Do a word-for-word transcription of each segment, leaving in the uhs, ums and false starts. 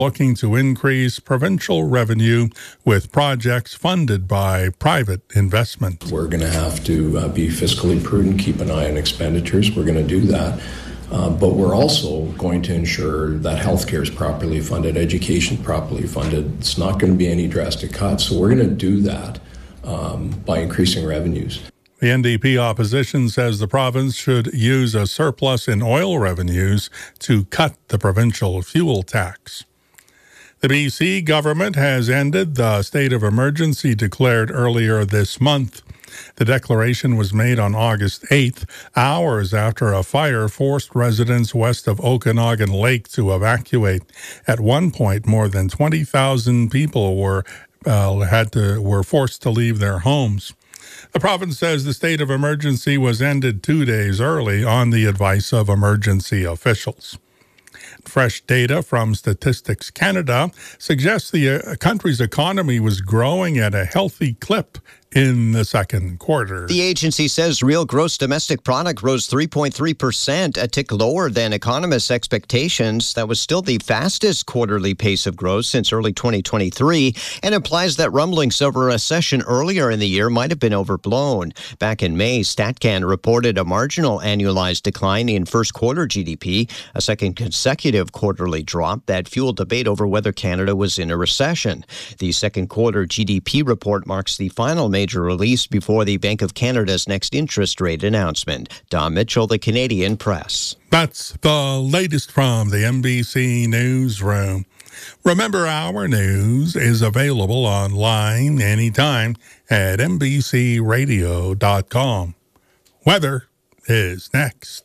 looking to increase provincial revenue with projects funded by private investment. We're going to have to uh, be fiscally prudent, keep an eye on expenditures. We're going to do that. Uh, but we're also going to ensure that healthcare is properly funded, education properly funded. It's not going to be any drastic cuts. So we're going to do that um, by increasing revenues. The N D P opposition says the province should use a surplus in oil revenues to cut the provincial fuel tax. The B C government has ended the state of emergency declared earlier this month. The declaration was made on August eighth, hours after a fire forced residents west of Okanagan Lake to evacuate. At one point, more than twenty thousand people were uh, had to were forced to leave their homes. The province says the state of emergency was ended two days early on the advice of emergency officials. Fresh data from Statistics Canada suggests the uh, country's economy was growing at a healthy clip in the second quarter. The agency says real gross domestic product rose three point three percent, a tick lower than economists' expectations. That was still the fastest quarterly pace of growth since early twenty twenty-three and implies that rumblings of a recession earlier in the year might have been overblown. Back in May, StatCan reported a marginal annualized decline in first quarter G D P, a second consecutive quarterly drop that fueled debate over whether Canada was in a recession. The second quarter G D P report marks the final major release before the Bank of Canada's next interest rate announcement. Don Mitchell, the Canadian Press. That's the latest from the N B C Newsroom. Remember, our news is available online anytime at N B C radio dot com. Weather is next.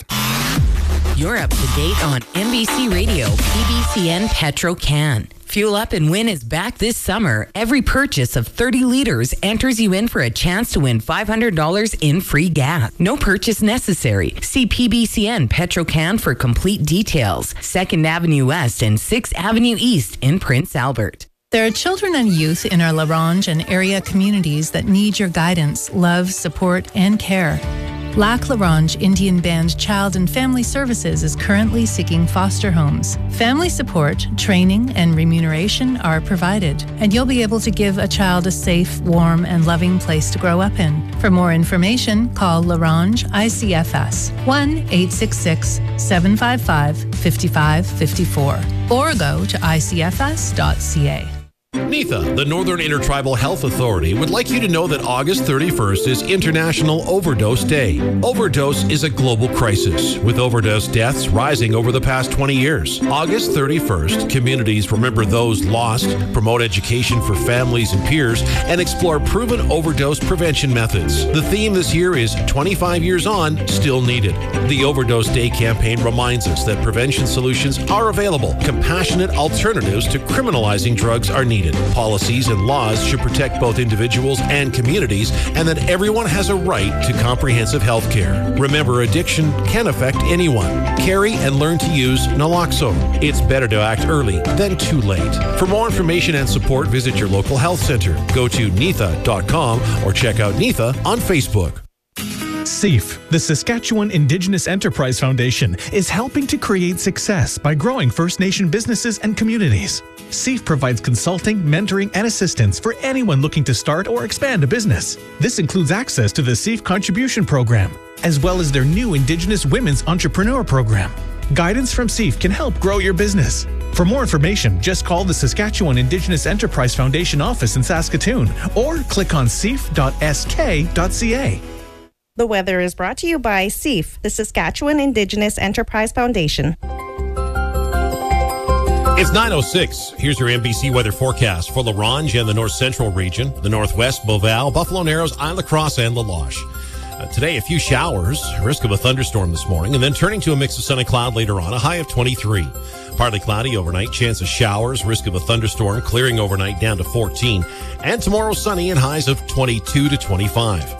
You're up to date on N B C Radio, P B C N Petro-Can. Fuel Up and Win is back this summer. Every purchase of thirty liters enters you in for a chance to win five hundred dollars in free gas. No purchase necessary. See P B C N Petro-Can for complete details. second Avenue West and sixth Avenue East in Prince Albert. There are children and youth in our La Ronge and area communities that need your guidance, love, support, and care. Lac La Ronge Indian Band Child and Family Services is currently seeking foster homes. Family support, training, and remuneration are provided, and you'll be able to give a child a safe, warm, and loving place to grow up in. For more information, call La Ronge I C F S one eight six six, seven five five, five five five four or go to I C F S dot C A. NITHA, the Northern Intertribal Health Authority, would like you to know that August thirty-first is International Overdose Day. Overdose is a global crisis, with overdose deaths rising over the past twenty years. August thirty-first, communities remember those lost, promote education for families and peers, and explore proven overdose prevention methods. The theme this year is twenty-five years on, still needed. The Overdose Day campaign reminds us that prevention solutions are available. Compassionate alternatives to criminalizing drugs are needed. Policies and laws should protect both individuals and communities, and that everyone has a right to comprehensive health care. Remember, addiction can affect anyone. Carry and learn to use naloxone. It's better to act early than too late. For more information and support, visit your local health center. Go to nitha dot com or check out NITHA on Facebook. SEAF, the Saskatchewan Indigenous Enterprise Foundation, is helping to create success by growing First Nation businesses and communities. SEAF provides consulting, mentoring, and assistance for anyone looking to start or expand a business. This includes access to the SEAF Contribution Program, as well as their new Indigenous Women's Entrepreneur Program. Guidance from SEAF can help grow your business. For more information, just call the Saskatchewan Indigenous Enterprise Foundation office in Saskatoon or click on seaf dot s k dot c a. The weather is brought to you by SEAF, the Saskatchewan Indigenous Enterprise Foundation. It's nine oh six. Here's your N B C weather forecast for La Ronge and the North Central region, the Northwest, Beauval, Buffalo Narrows, Isle Cross, and La Loche. Uh, today, a few showers, risk of a thunderstorm this morning, and then turning to a mix of sun and cloud later on, a high of twenty-three. Partly cloudy overnight, chance of showers, risk of a thunderstorm, clearing overnight down to fourteen. And tomorrow, sunny and highs of twenty-two to twenty-five. For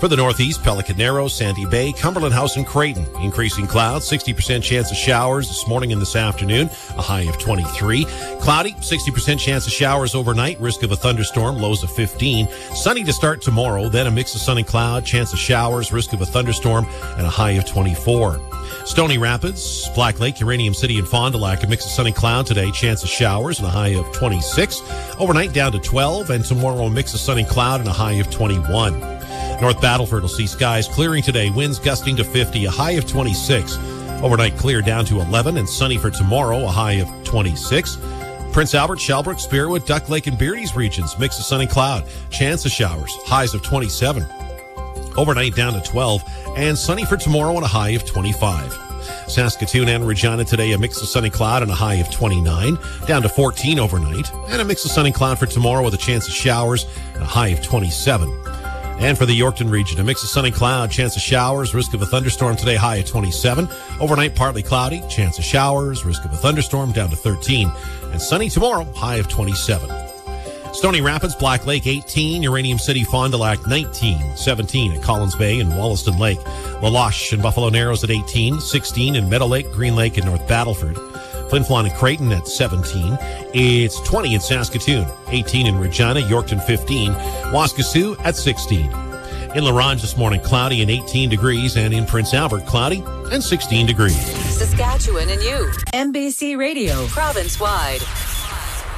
For the northeast, Pelican Narrows, Sandy Bay, Cumberland House, and Creighton. Increasing clouds, sixty percent chance of showers this morning and this afternoon, a high of twenty-three. Cloudy, sixty percent chance of showers overnight, risk of a thunderstorm, lows of fifteen. Sunny to start tomorrow, then a mix of sun and cloud, chance of showers, risk of a thunderstorm, and a high of twenty-four. Stony Rapids, Black Lake, Uranium City, and Fond du Lac, a mix of sun and cloud today, chance of showers, and a high of twenty-six. Overnight down to twelve, and tomorrow a mix of sun and cloud and a high of twenty-one. North Battleford will see skies clearing today, winds gusting to fifty, a high of twenty-six. Overnight clear down to eleven, and sunny for tomorrow, a high of twenty-six. Prince Albert, Shelbrook, Spearwood, Duck Lake, and Beardy's regions, mix of sun and cloud, chance of showers, highs of twenty-seven. Overnight down to twelve, and sunny for tomorrow and a high of twenty-five. Saskatoon and Regina today, a mix of sun and cloud and a high of twenty-nine, down to fourteen overnight, and a mix of sun and cloud for tomorrow with a chance of showers and a high of twenty-seven. And for the Yorkton region, a mix of sun and cloud, chance of showers, risk of a thunderstorm today, high of twenty-seven. Overnight, partly cloudy, chance of showers, risk of a thunderstorm, down to thirteen. And sunny tomorrow, high of twenty-seven. Stony Rapids, Black Lake, eighteen. Uranium City, Fond du Lac, nineteen. seventeen at Collins Bay and Wollaston Lake. La Loche and Buffalo Narrows at eighteen. sixteen in Meadow Lake, Green Lake, and North Battleford. Flin Flon and Creighton at seventeen. It's twenty in Saskatoon. eighteen in Regina, Yorkton fifteen. Waskesiu at sixteen. In La Ronge this morning, cloudy and eighteen degrees, and in Prince Albert, cloudy and sixteen degrees. Saskatchewan and you. N B C Radio, province-wide.